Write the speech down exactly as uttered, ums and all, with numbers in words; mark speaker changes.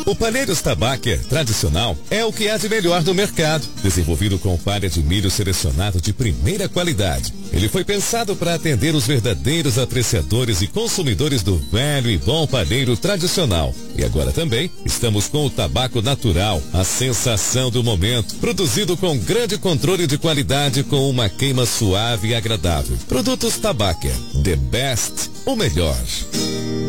Speaker 1: O Palheiros Tabaker tradicional é o que há de melhor no mercado, desenvolvido com palha de milho selecionado de primeira qualidade. Ele foi pensado para atender os verdadeiros apreciadores e consumidores do velho e bom palheiro tradicional. E agora também estamos com o tabaco natural, a sensação do momento, produzido com grande controle de qualidade com uma queima suave e agradável. Produtos Tabaker, the best, o melhor.